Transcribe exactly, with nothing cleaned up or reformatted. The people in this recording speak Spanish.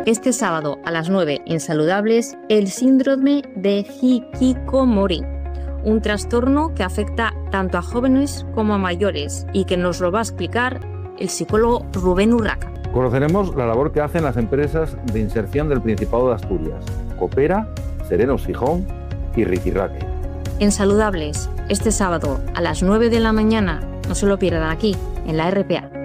Este sábado a las nueve en Saludables, el síndrome de Hikikomori, un trastorno que afecta tanto a jóvenes como a mayores y que nos lo va a explicar el psicólogo Rubén Urraca. Conoceremos la labor que hacen las empresas de inserción del Principado de Asturias, Coopera, Serenos Gijón y Ricirraque. En Saludables, este sábado a las nueve de la mañana, no se lo pierdan aquí, en la R P A.